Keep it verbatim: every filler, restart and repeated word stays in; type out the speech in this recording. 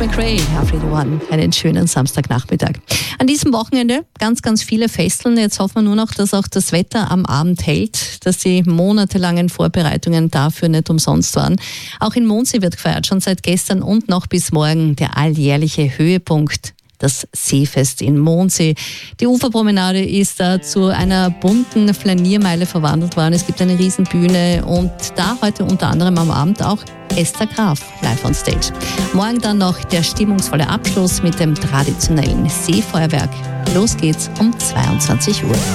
McRae, Every One. Einen schönen Samstagnachmittag. An diesem Wochenende ganz, ganz viele Festeln. Jetzt hoffen wir nur noch, dass auch das Wetter am Abend hält, dass die monatelangen Vorbereitungen dafür nicht umsonst waren. Auch in Mondsee wird gefeiert, schon seit gestern und noch bis morgen der alljährliche Höhepunkt. Das Seefest in Mondsee. Die Uferpromenade ist da zu einer bunten Flaniermeile verwandelt worden. Es gibt eine Riesenbühne und da heute unter anderem am Abend auch Esther Graf live on stage. Morgen dann noch der stimmungsvolle Abschluss mit dem traditionellen Seefeuerwerk. Los geht's um zweiundzwanzig Uhr.